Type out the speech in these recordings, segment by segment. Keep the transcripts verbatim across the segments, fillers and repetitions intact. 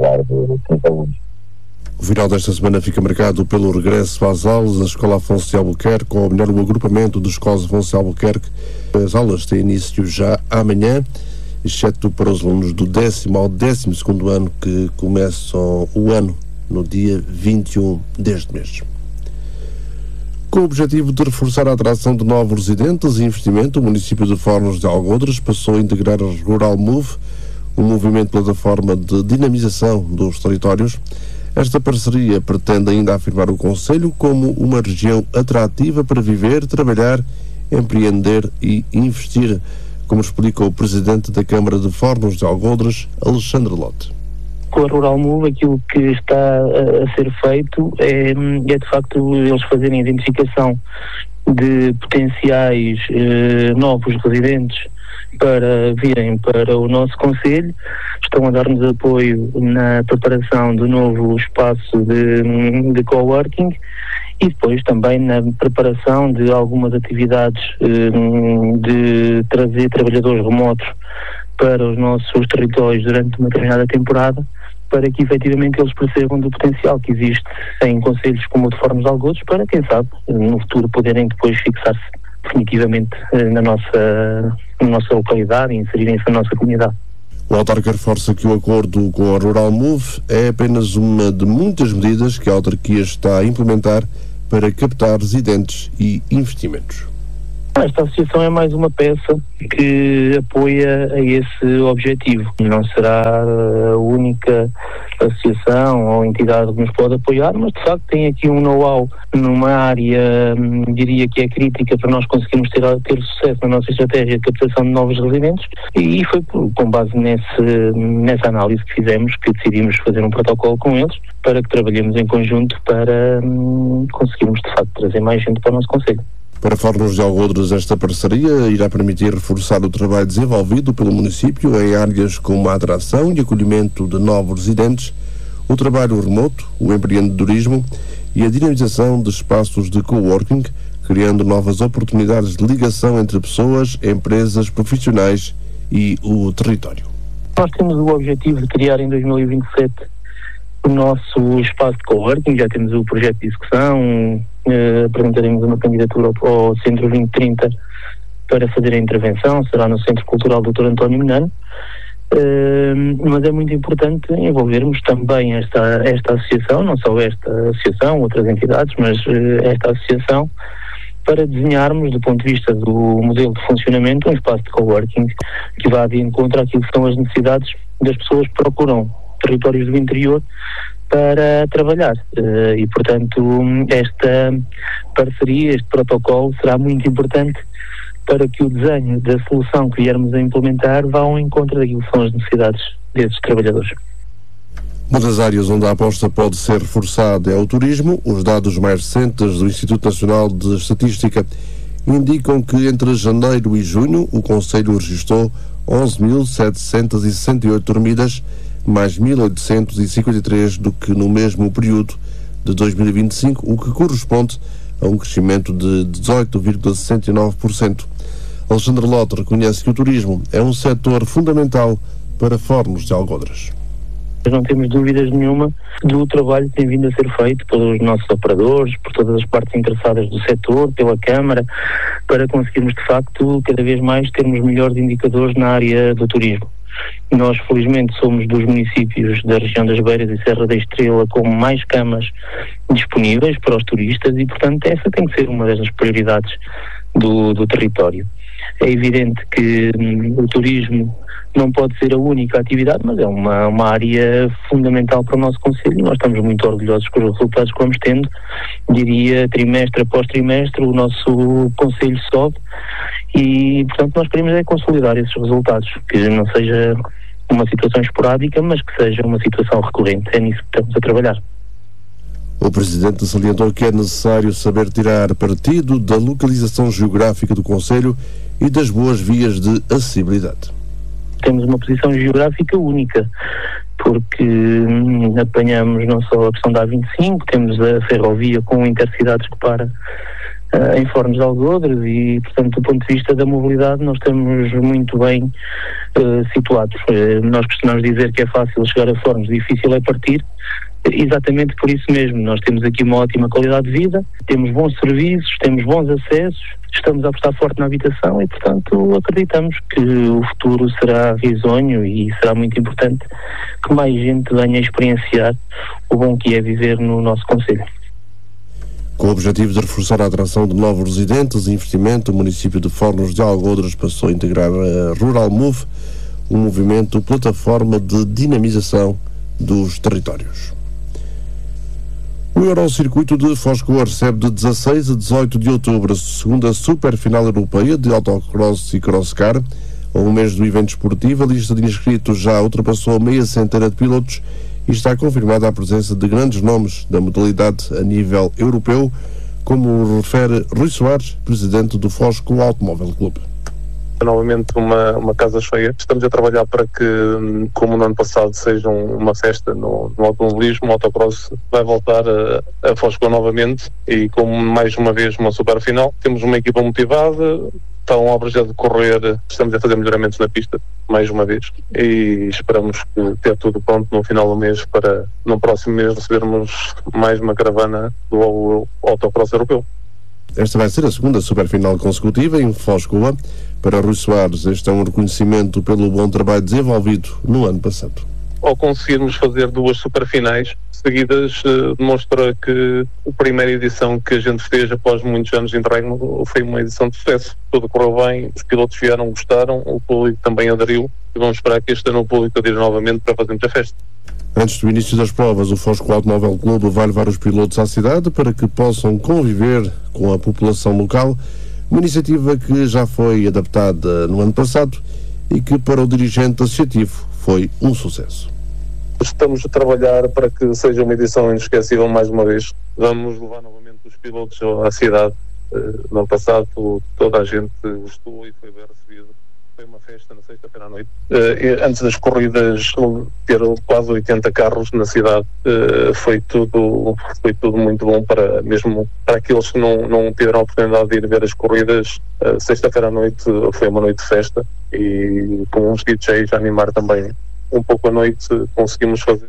O final desta semana fica marcado pelo regresso às aulas da Escola Afonso de Albuquerque, ou melhor, o agrupamento dos escolas Afonso de Albuquerque. As aulas têm início já amanhã, exceto para os alunos do décimo ao décimo segundo ano, que começam o ano no dia vinte e um deste mês. Com o objetivo de reforçar a atração de novos residentes e investimento, o município de Fornos de Algodres passou a integrar a Rural Move, um movimento plataforma de dinamização dos territórios. Esta parceria pretende ainda afirmar o concelho como uma região atrativa para viver, trabalhar, empreender e investir, como explicou o presidente da Câmara de Fornos de Algodres, Alexandre Lote. Com a Rural Move, aquilo que está a, a ser feito é, é de facto eles fazerem a identificação de potenciais eh, novos residentes para virem para o nosso concelho. Estão a dar-nos apoio na preparação do novo espaço de, de coworking e depois também na preparação de algumas atividades eh, de trazer trabalhadores remotos para os nossos territórios durante uma determinada temporada, para que efetivamente eles percebam do potencial que existe em concelhos como o de Fornos de Algodres, para, quem sabe, no futuro poderem depois fixar-se definitivamente na nossa, na nossa localidade e inserirem-se na nossa comunidade. O autarca reforça que o acordo com a Rural Move é apenas uma de muitas medidas que a autarquia está a implementar para captar residentes e investimentos. Esta associação é mais uma peça que apoia a esse objetivo. Não será a única associação ou entidade que nos pode apoiar, mas de facto tem aqui um know-how numa área, diria que é crítica para nós conseguirmos ter, ter sucesso na nossa estratégia de captação de novos residentes, e foi com base nesse, nessa análise que fizemos que decidimos fazer um protocolo com eles para que trabalhemos em conjunto para hum, conseguirmos de facto trazer mais gente para o nosso concelho. Para Fornos de Algodres, esta parceria irá permitir reforçar o trabalho desenvolvido pelo município em áreas como a atração e acolhimento de novos residentes, o trabalho remoto, o empreendedorismo e a dinamização de espaços de coworking, criando novas oportunidades de ligação entre pessoas, empresas, profissionais e o território. Nós temos o objetivo de criar em dois mil e vinte e sete o nosso espaço de coworking, já temos o projeto de execução. Uh, apresentaremos uma candidatura ao, ao Centro vinte trinta para fazer a intervenção, será no Centro Cultural doutor António Minano, uh, mas é muito importante envolvermos também esta, esta associação, não só esta associação, outras entidades, mas uh, esta associação, para desenharmos, do ponto de vista do modelo de funcionamento, um espaço de coworking que vá de encontro àquilo que são as necessidades das pessoas que procuram territórios do interior para trabalhar uh, e, portanto, esta parceria, este protocolo será muito importante para que o desenho da solução que viermos a implementar vá ao encontro daquilo que são as necessidades desses trabalhadores. Uma das áreas onde a aposta pode ser reforçada é o turismo. Os dados mais recentes do Instituto Nacional de Estatística indicam que entre janeiro e junho o concelho registrou onze mil setecentas e sessenta e oito dormidas, mais mil oitocentos e cinquenta e três do que no mesmo período de dois mil e vinte e cinco, o que corresponde a um crescimento de dezoito vírgula sessenta e nove por cento. Alexandre Lote reconhece que o turismo é um setor fundamental para Fornos de Algodres. Não temos dúvidas nenhuma do trabalho que tem vindo a ser feito pelos nossos operadores, por todas as partes interessadas do setor, pela Câmara, para conseguirmos de facto cada vez mais termos melhores indicadores na área do turismo. Nós, felizmente, somos dos municípios da região das Beiras e Serra da Estrela com mais camas disponíveis para os turistas e, portanto, essa tem que ser uma das prioridades do, do território. É evidente que hum, o turismo não pode ser a única atividade, mas é uma, uma área fundamental para o nosso concelho e nós estamos muito orgulhosos com os resultados que vamos tendo. Diria, trimestre após trimestre, o nosso concelho sobe e, portanto, nós queremos é consolidar esses resultados, que não seja uma situação esporádica, mas que seja uma situação recorrente. É nisso que estamos a trabalhar. O Presidente salientou que é necessário saber tirar partido da localização geográfica do concelho e das boas vias de acessibilidade. Temos uma posição geográfica única, porque hum, apanhamos não só a questão da A vinte e cinco, temos a ferrovia com intercidades que para uh, em Fornos de Algodres e, portanto, do ponto de vista da mobilidade, nós estamos muito bem uh, situados. Uh, nós costumamos dizer que é fácil chegar a Fornos, difícil é partir. Exatamente por isso mesmo, nós temos aqui uma ótima qualidade de vida, temos bons serviços, temos bons acessos, estamos a apostar forte na habitação e, portanto, acreditamos que o futuro será risonho e será muito importante que mais gente venha a experienciar o bom que é viver no nosso concelho. Com o objetivo de reforçar a atração de novos residentes e investimento, o município de Fornos de Algodres passou a integrar a Rural Move, um movimento plataforma de dinamização dos territórios. O Eurocircuito de Foscoa recebe de dezasseis a dezoito de outubro a segunda Superfinal Europeia de Autocross e Crosscar. A um mês do evento esportivo, a lista de inscritos já ultrapassou meia centena de pilotos e está confirmada a presença de grandes nomes da modalidade a nível europeu, como refere Rui Soares, presidente do Fosco Automóvel Clube. Novamente uma, uma casa cheia. Estamos a trabalhar para que, como no ano passado, seja uma festa no, no automobilismo. O autocross vai voltar a, a Foscoa novamente e, como mais uma vez, uma super final. Temos uma equipa motivada, estão obras a decorrer, estamos a fazer melhoramentos na pista, mais uma vez, e esperamos que ter tudo pronto no final do mês para, no próximo mês, recebermos mais uma caravana do autocross europeu. Esta vai ser a segunda superfinal consecutiva em Foscoa. Para Rui Soares, este é um reconhecimento pelo bom trabalho desenvolvido no ano passado. Ao conseguirmos fazer duas superfinais seguidas, uh, demonstra que a primeira edição que a gente fez após muitos anos de interregno foi uma edição de sucesso. Tudo correu bem, os pilotos vieram, gostaram, o público também aderiu e vamos esperar que este ano o público adira novamente para fazermos a festa. Antes do início das provas, o Fosco Automóvel Clube vai levar os pilotos à cidade para que possam conviver com a população local, uma iniciativa que já foi adaptada no ano passado e que para o dirigente associativo foi um sucesso. Estamos a trabalhar para que seja uma edição inesquecível mais uma vez. Vamos levar novamente os pilotos à cidade. No ano passado toda a gente gostou e foi bem recebido. Foi uma festa na sexta-feira à noite. Uh, antes das corridas, ter quase oitenta carros na cidade, uh, foi, tudo, foi tudo muito bom para, mesmo para aqueles que não, não tiveram a oportunidade de ir ver as corridas. Uh, sexta-feira à noite foi uma noite de festa e com uns D Js a animar também um pouco a noite, conseguimos fazer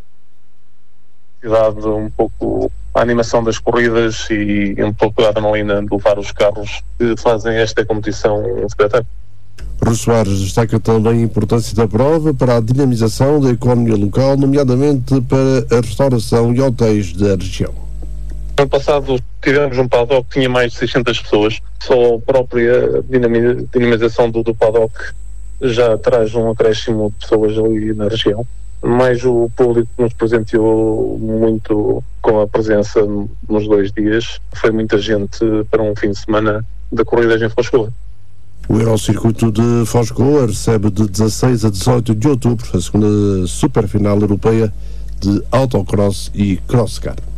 cidade um pouco a animação das corridas e um pouco a adrenalina de levar os carros que fazem esta competição um espetáculo. Rui Soares destaca também a importância da prova para a dinamização da economia local, nomeadamente para a restauração e hotéis da região. No ano passado tivemos um paddock que tinha mais de seiscentas pessoas, só a própria dinamização do, do paddock já traz um acréscimo de pessoas ali na região, mas o público nos presenteou muito com a presença nos dois dias, foi muita gente para um fim de semana de corridas em Foscoa. O Eurocircuito de Foscoa recebe de dezasseis a dezoito de outubro a segunda Superfinal Europeia de Autocross e Crosscar.